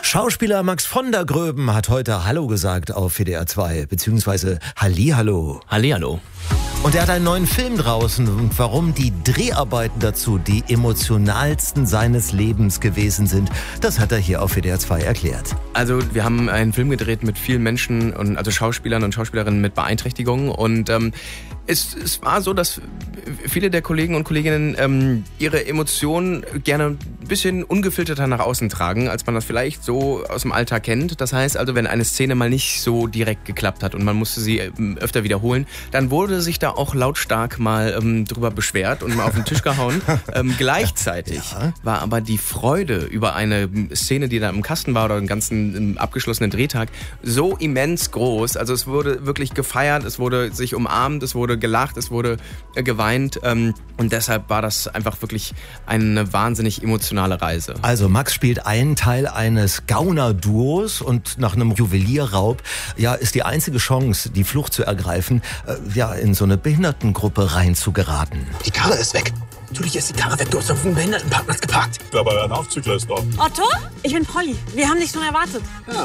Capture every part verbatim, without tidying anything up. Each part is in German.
Schauspieler Max von der Gröben hat heute Hallo gesagt auf W D R zwei, beziehungsweise Hallihallo. Hallihallo. Und er hat einen neuen Film draußen. Und warum die Dreharbeiten dazu die emotionalsten seines Lebens gewesen sind, das hat er hier auf W D R zwei erklärt. Also wir haben einen Film gedreht mit vielen Menschen, und also Schauspielern und Schauspielerinnen mit Beeinträchtigungen. Und ähm, es, es war so, dass viele der Kollegen und Kolleginnen ähm, ihre Emotionen gerne ein bisschen ungefilterter nach außen tragen, als man das vielleicht so aus dem Alltag kennt. Das heißt also, wenn eine Szene mal nicht so direkt geklappt hat und man musste sie ähm, öfter wiederholen, dann wurde sich da auch lautstark mal ähm, drüber beschwert und mal auf den Tisch gehauen. ähm, gleichzeitig ja. war aber die Freude über eine Szene, die da im Kasten war oder einen ganzen ähm, abgeschlossenen Drehtag, so immens groß. Also es wurde wirklich gefeiert, es wurde sich umarmt, es wurde gelacht, es wurde äh, geweint ähm, und deshalb war das einfach wirklich eine wahnsinnig emotionale Reise. Also Max spielt einen Teil eines Gauner-Duos und nach einem Juwelierraub ja, ist die einzige Chance, die Flucht zu ergreifen, äh, ja, in so eine Behindertengruppe reinzugeraten. Die Karre ist weg. Natürlich ist die Karre weg. Du hast auf dem Behindertenparkplatz geparkt. Aber ein Aufzug ist da. Otto? Ich bin Polly. Wir haben dich schon erwartet. Ja,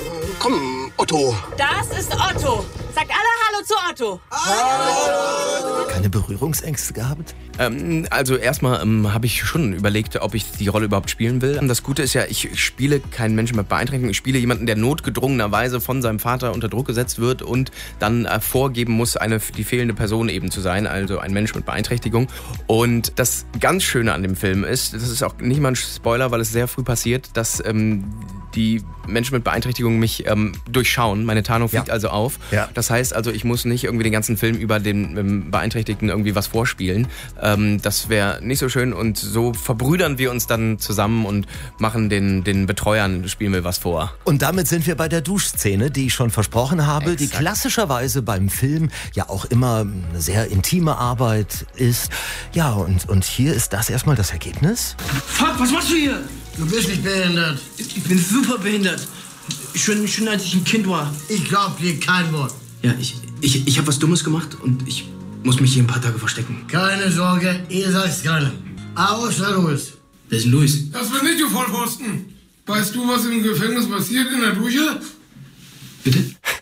komm, Otto. Das ist Otto. Sagt alle Hallo zu Otto. Hallo. Keine Berührungsängste gehabt? Ähm, also erstmal ähm, habe ich schon überlegt, ob ich die Rolle überhaupt spielen will. Und das Gute ist ja, ich spiele keinen Menschen mit Beeinträchtigung. Ich spiele jemanden, der notgedrungenerweise von seinem Vater unter Druck gesetzt wird und dann äh, vorgeben muss, eine, die fehlende Person eben zu sein, also ein Mensch mit Beeinträchtigung. Und das ganz Schöne an dem Film ist, das ist auch nicht mal ein Spoiler, weil es sehr früh passiert, dass ähm, die Menschen mit Beeinträchtigung mich ähm, durchschauen. Meine Tarnung fliegt ja. also auf. Ja. Das heißt also, ich muss nicht irgendwie den ganzen Film über den ähm, Beeinträchtigten irgendwie was vorspielen. Ähm, das wäre nicht so schön und so verbrüdern wir uns dann zusammen und machen den, den Betreuern, spielen wir was vor. Und damit sind wir bei der Duschszene, die ich schon versprochen habe, Exakt. die klassischerweise beim Film ja auch immer eine sehr intime Arbeit ist. Ja, und, und hier ist das erstmal das Ergebnis. Fuck, was machst du hier? Du bist nicht behindert. Ich bin super behindert. Schon, schon als ich ein Kind war. Ich glaub dir kein Wort. Ja, ich, ich, ich habe was Dummes gemacht und ich muss mich hier ein paar Tage verstecken. Keine Sorge, ihr seid's keine. Außer Louis. Wer ist denn Louis? Das bin ich, du Vollpfosten. Weißt du, was im Gefängnis passiert in der Dusche? Bitte?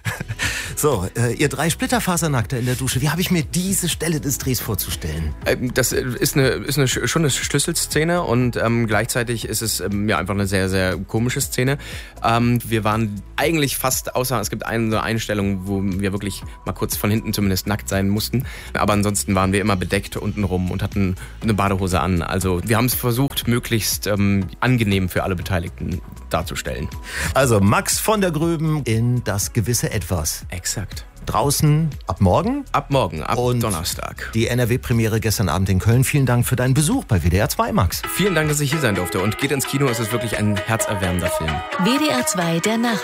So, äh, ihr drei Splitterfasernackte in der Dusche. Wie habe ich mir diese Stelle des Drehs vorzustellen? Ähm, das ist eine, ist eine schon eine Schlüsselszene und ähm, gleichzeitig ist es ähm, ja einfach eine sehr, sehr komische Szene. Ähm, wir waren eigentlich fast, außer es gibt eine, eine Einstellung, wo wir wirklich mal kurz von hinten zumindest nackt sein mussten. Aber ansonsten waren wir immer bedeckt untenrum und hatten eine Badehose an. Also wir haben es versucht, möglichst ähm, angenehm für alle Beteiligten darzustellen. Also Max von der Gröben in Das gewisse Etwas. Exakt. Draußen ab morgen? Ab morgen, ab und Donnerstag. Die N R W-Premiere gestern Abend in Köln. Vielen Dank für deinen Besuch bei W D R zwei, Max. Vielen Dank, dass ich hier sein durfte. Und geht ins Kino, es ist wirklich ein herzerwärmender Film. W D R zwei, der Nach